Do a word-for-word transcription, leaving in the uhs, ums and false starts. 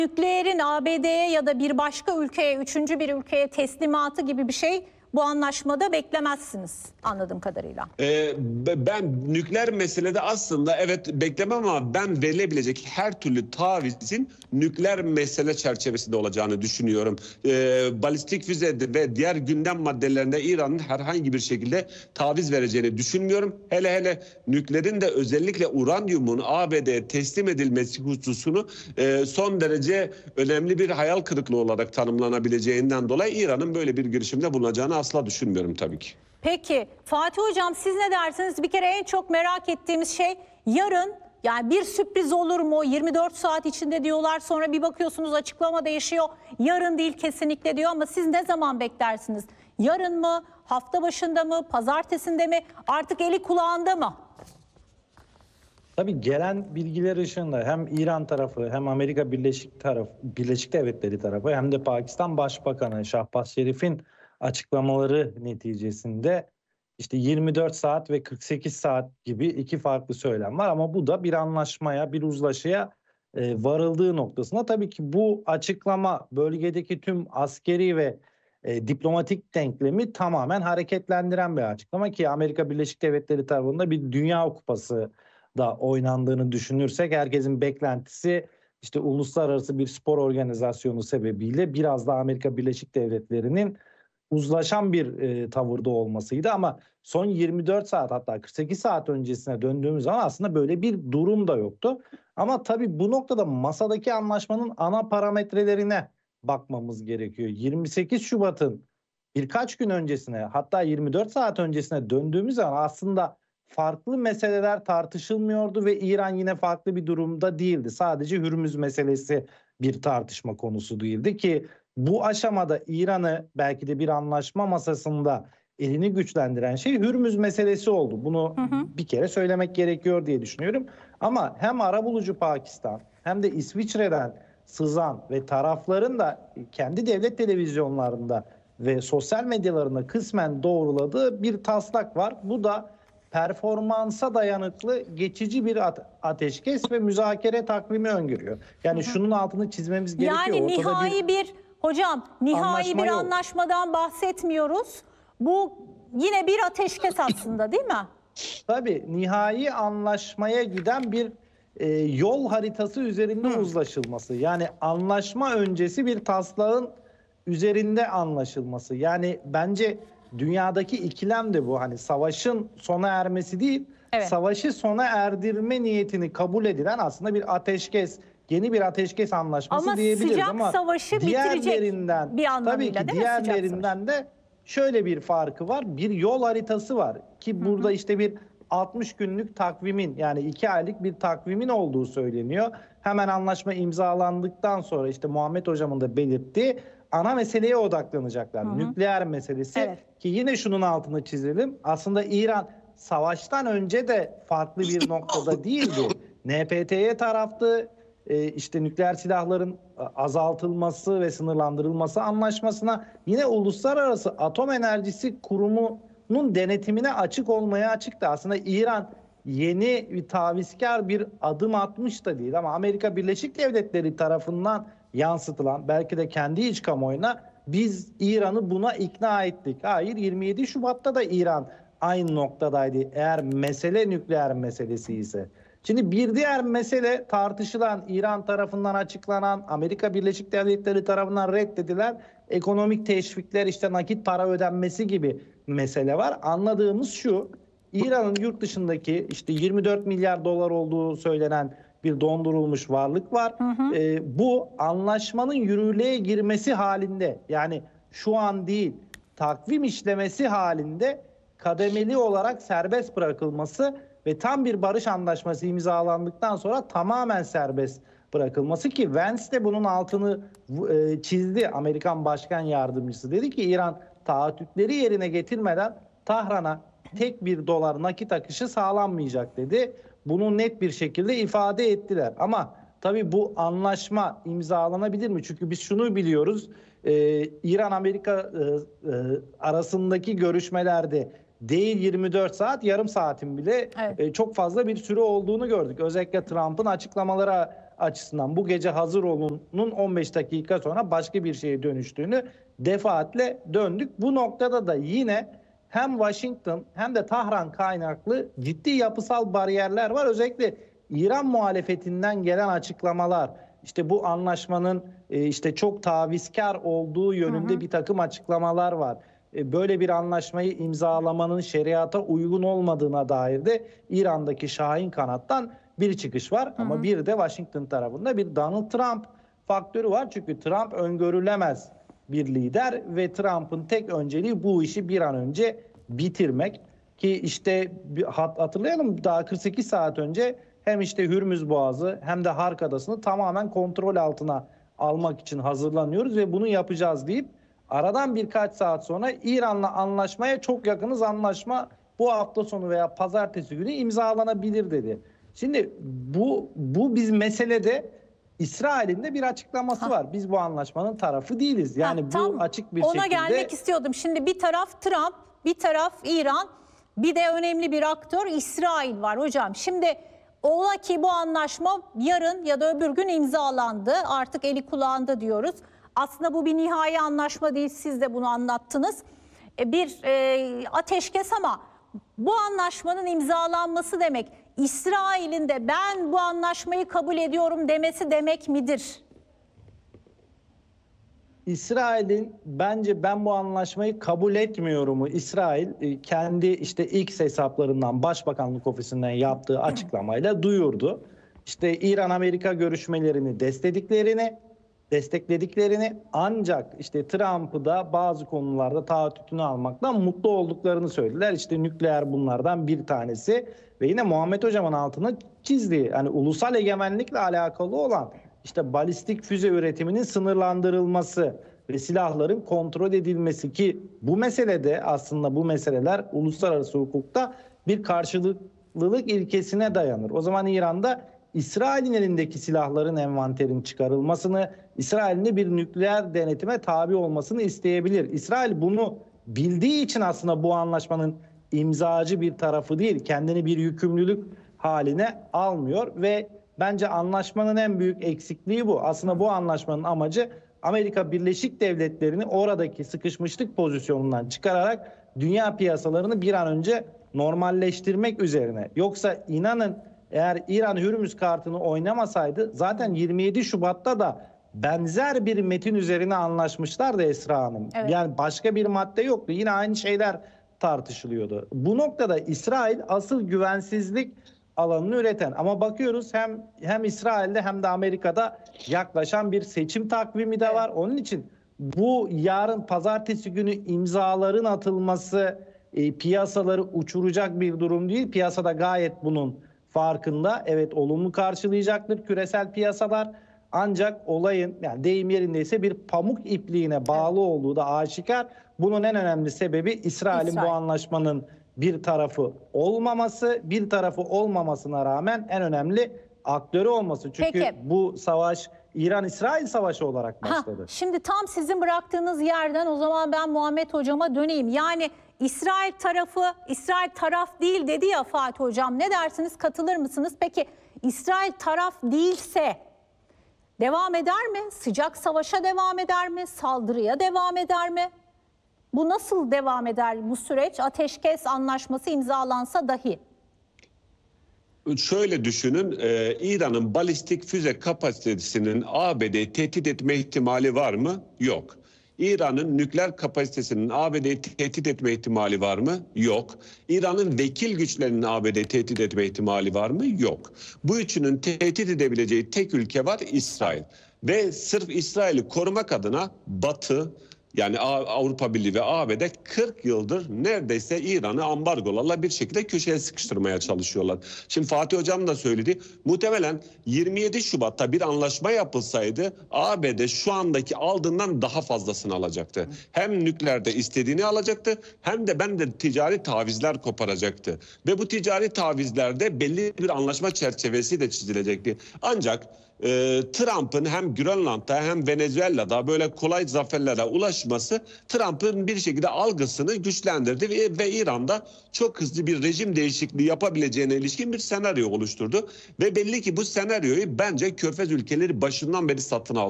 Nükleerin A B D'ye ya da bir başka ülkeye, üçüncü bir ülkeye teslimatı gibi bir şey bu anlaşmada beklemezsiniz anladığım kadarıyla. Ee, ben nükleer meselede aslında evet beklemem ama ben verilebilecek her türlü tavizin nükleer mesele çerçevesinde olacağını düşünüyorum. Ee, balistik füze ve diğer gündem maddelerinde İran'ın herhangi bir şekilde taviz vereceğini düşünmüyorum. Hele hele nükleerin de özellikle uranyumun A B D'ye teslim edilmesi hususunu e, son derece önemli bir hayal kırıklığı olarak tanımlanabileceğinden dolayı İran'ın böyle bir girişimde bulunacağını asla düşünmüyorum tabii ki. Peki Fatih Hocam, siz ne dersiniz? Bir kere en çok merak ettiğimiz şey yarın, yani bir sürpriz olur mu? yirmi dört saat içinde diyorlar, sonra bir bakıyorsunuz açıklama değişiyor. Yarın değil kesinlikle diyor ama siz ne zaman beklersiniz? Yarın mı? Hafta başında mı? Pazartesinde mi? Artık eli kulağında mı? Tabii gelen bilgiler ışığında hem İran tarafı hem Amerika Birleşik taraf, Birleşik Devletleri tarafı hem de Pakistan Başbakanı Şahbaz Şerif'in açıklamaları neticesinde işte yirmi dört saat ve kırk sekiz saat gibi iki farklı söylem var ama bu da bir anlaşmaya, bir uzlaşıya e, varıldığı noktasında. Tabii ki bu açıklama bölgedeki tüm askeri ve e, diplomatik denklemi tamamen hareketlendiren bir açıklama ki Amerika Birleşik Devletleri tarafında bir Dünya Kupası da oynandığını düşünürsek herkesin beklentisi işte uluslararası bir spor organizasyonu sebebiyle biraz da Amerika Birleşik Devletleri'nin uzlaşan bir e, tavırda olmasıydı ama son yirmi dört saat hatta kırk sekiz saat öncesine döndüğümüz zaman aslında böyle bir durum da yoktu. Ama tabii bu noktada masadaki anlaşmanın ana parametrelerine bakmamız gerekiyor. yirmi sekiz Şubat'ın birkaç gün öncesine hatta yirmi dört saat öncesine döndüğümüz zaman aslında farklı meseleler tartışılmıyordu ve İran yine farklı bir durumda değildi. Sadece Hürmüz meselesi bir tartışma konusu değildi ki bu aşamada İran'ı belki de bir anlaşma masasında elini güçlendiren şey Hürmüz meselesi oldu. Bunu hı hı. bir kere söylemek gerekiyor diye düşünüyorum. Ama hem arabulucu Pakistan hem de İsviçre'den sızan ve tarafların da kendi devlet televizyonlarında ve sosyal medyalarında kısmen doğruladığı bir taslak var. Bu da performansa dayanıklı geçici bir ateşkes ve müzakere takvimi öngörüyor. Yani hı hı. şunun altını çizmemiz gerekiyor. Yani nihai bir, bir hocam nihai anlaşma bir yok. Anlaşmadan bahsetmiyoruz. Bu yine bir ateşkes aslında değil mi? Tabii nihai anlaşmaya giden bir e, yol haritası üzerinde hı. uzlaşılması. Yani anlaşma öncesi bir taslağın üzerinde anlaşılması. Yani bence dünyadaki ikilem de bu. Hani savaşın sona ermesi değil, evet. savaşı sona erdirme niyetini kabul edilen aslında bir ateşkes, yeni bir ateşkes anlaşması ama diyebiliriz. Sıcak ama savaşı diğerlerinden bir tabii ki diğerlerinden de şöyle bir farkı var. Bir yol haritası var ki hı hı. burada işte bir altmış günlük takvimin yani iki aylık bir takvimin olduğu söyleniyor. Hemen anlaşma imzalandıktan sonra işte Muhammed Hocam'ın da belirttiği ana meseleye odaklanacaklar. Hı hı. Nükleer meselesi evet. ki yine şunun altını çizelim. Aslında İran savaştan önce de farklı bir noktada değildi. N P T'ye taraftı. Ee, işte nükleer silahların azaltılması ve sınırlandırılması anlaşmasına yine Uluslararası Atom Enerjisi Kurumu'nun denetimine açık olmaya açıktı. Aslında İran yeni bir tavizkar bir adım atmış da değil ama Amerika Birleşik Devletleri tarafından yansıtılan belki de kendi iç kamuoyuna biz İran'ı buna ikna ettik. Hayır, yirmi yedi Şubat'ta da İran aynı noktadaydı eğer mesele nükleer meselesi ise. Şimdi bir diğer mesele tartışılan İran tarafından açıklanan Amerika Birleşik Devletleri tarafından reddedilen ekonomik teşvikler işte nakit para ödenmesi gibi mesele var. Anladığımız şu, İran'ın yurt dışındaki işte yirmi dört milyar dolar olduğu söylenen bir dondurulmuş varlık var. Hı hı. Ee, bu anlaşmanın yürürlüğe girmesi halinde yani şu an değil takvim işlemesi halinde kademeli olarak serbest bırakılması ve tam bir barış anlaşması imzalandıktan sonra tamamen serbest bırakılması ki Vance de bunun altını e, çizdi. Amerikan Başkan Yardımcısı dedi ki İran taahhütleri yerine getirmeden Tahran'a tek bir dolar nakit akışı sağlanmayacak dedi. Bunu net bir şekilde ifade ettiler. Ama tabii bu anlaşma imzalanabilir mi? Çünkü biz şunu biliyoruz. Ee, İran-Amerika e, e, arasındaki görüşmelerde değil yirmi dört saat yarım saatin bile evet. e, çok fazla bir süre olduğunu gördük. Özellikle Trump'ın açıklamaları açısından bu gece hazır olunun on beş dakika sonra başka bir şeye dönüştüğünü defaatle döndük. Bu noktada da yine hem Washington hem de Tahran kaynaklı ciddi yapısal bariyerler var. Özellikle İran muhalefetinden gelen açıklamalar, işte bu anlaşmanın işte çok tavizkar olduğu yönünde hı hı. bir takım açıklamalar var. Böyle bir anlaşmayı imzalamanın şeriata uygun olmadığına dair de İran'daki Şahin kanattan bir çıkış var. Hı hı. Ama bir de Washington tarafında bir Donald Trump faktörü var. Çünkü Trump öngörülemez bir lider ve Trump'ın tek önceliği bu işi bir an önce bitirmek. Ki işte hatırlayalım, daha kırk sekiz saat önce hem işte Hürmüz Boğazı hem de Hark Adası'nı tamamen kontrol altına almak için hazırlanıyoruz ve bunu yapacağız deyip aradan birkaç saat sonra İran'la anlaşmaya çok yakınız, anlaşma bu hafta sonu veya pazartesi günü imzalanabilir dedi. Şimdi bu bu biz meselede İsrail'in de bir açıklaması ha. var. Biz bu anlaşmanın tarafı değiliz. Yani ha, bu açık bir ona şekilde. Ona gelmek istiyordum. Şimdi bir taraf Trump, bir taraf İran, bir de önemli bir aktör İsrail var hocam. Şimdi ola ki bu anlaşma yarın ya da öbür gün imzalandı. Artık eli kulağında diyoruz. Aslında bu bir nihai anlaşma değil. Siz de bunu anlattınız. Bir e, ateşkes ama bu anlaşmanın imzalanması demek İsrail'in de ben bu anlaşmayı kabul ediyorum demesi demek midir? İsrail'in bence ben bu anlaşmayı kabul etmiyorumu İsrail kendi işte X hesaplarından, Başbakanlık ofisinden yaptığı açıklamayla duyurdu. İşte İran-Amerika görüşmelerini desteklediklerini, desteklediklerini ancak işte Trump'ı da bazı konularda taahhütünü almaktan mutlu olduklarını söylediler. İşte nükleer bunlardan bir tanesi ve yine Muhammed Hocam'ın altını çizdiği, hani ulusal egemenlikle alakalı olan işte balistik füze üretiminin sınırlandırılması ve silahların kontrol edilmesi, ki bu meselede aslında bu meseleler uluslararası hukukta bir karşılıklılık ilkesine dayanır. O zaman İran'da İsrail'in elindeki silahların envanterin çıkarılmasını, İsrail'in bir nükleer denetime tabi olmasını isteyebilir. İsrail bunu bildiği için aslında bu anlaşmanın imzacı bir tarafı değil, kendini bir yükümlülük haline almıyor ve bence anlaşmanın en büyük eksikliği bu. Aslında bu anlaşmanın amacı Amerika Birleşik Devletleri'ni oradaki sıkışmışlık pozisyonundan çıkararak dünya piyasalarını bir an önce normalleştirmek üzerine. Yoksa inanın, eğer İran Hürmüz kartını oynamasaydı zaten yirmi yedi Şubat'ta da benzer bir metin üzerine anlaşmışlardı Esra Hanım. Evet. Yani başka bir madde yoktu. Yine aynı şeyler tartışılıyordu. Bu noktada İsrail asıl güvensizlik alanını üreten, ama bakıyoruz hem hem İsrail'de hem de Amerika'da yaklaşan bir seçim takvimi de var. Onun için bu yarın pazartesi günü imzaların atılması e, piyasaları uçuracak bir durum değil. Piyasada gayet bunun farkında. Evet, olumlu karşılayacaktır küresel piyasalar. Ancak olayın, yani deyim yerindeyse, bir pamuk ipliğine bağlı olduğu da aşikar. Bunun en önemli sebebi İsrail'in İsrail. bu anlaşmanın bir tarafı olmaması, bir tarafı olmamasına rağmen en önemli aktörü olması. Çünkü Peki. bu savaş İran-İsrail savaşı olarak başladı. Ha, şimdi tam sizin bıraktığınız yerden o zaman ben Muhammed Hocam'a döneyim. Yani İsrail tarafı, İsrail taraf değil dedi ya Fatih Hocam. Ne dersiniz, katılır mısınız? Peki İsrail taraf değilse devam eder mi? Sıcak savaşa devam eder mi? Saldırıya devam eder mi? Bu nasıl devam eder bu süreç? Ateşkes anlaşması imzalansa dahi. Şöyle düşünün, e, İran'ın balistik füze kapasitesinin A B D'yi tehdit etme ihtimali var mı? Yok. İran'ın nükleer kapasitesinin A B D'yi tehdit etme ihtimali var mı? Yok. İran'ın vekil güçlerinin A B D'yi tehdit etme ihtimali var mı? Yok. Bu üçünün tehdit edebileceği tek ülke var, İsrail. Ve sırf İsrail'i korumak adına Batı, yani Avrupa Birliği ve A B D kırk yıldır neredeyse İran'ı ambargolarla bir şekilde köşeye sıkıştırmaya çalışıyorlar. Şimdi Fatih Hocam da söyledi. Muhtemelen yirmi yedi Şubat'ta bir anlaşma yapılsaydı A B D şu andaki aldığından daha fazlasını alacaktı. Hem nükleerde istediğini alacaktı, hem de ben de ticari tavizler koparacaktı. Ve bu ticari tavizlerde belli bir anlaşma çerçevesi de çizilecekti. Ancak e, Trump'ın hem Grönland'da hem Venezuela'da böyle kolay zaferlere ulaşması Trump'ın bir şekilde algısını güçlendirdi ve, ve İran'da çok hızlı bir rejim değişikliği yapabileceğine ilişkin bir senaryo oluşturdu. Ve belli ki bu senaryoyu bence Körfez ülkeleri başından beri satın aldı.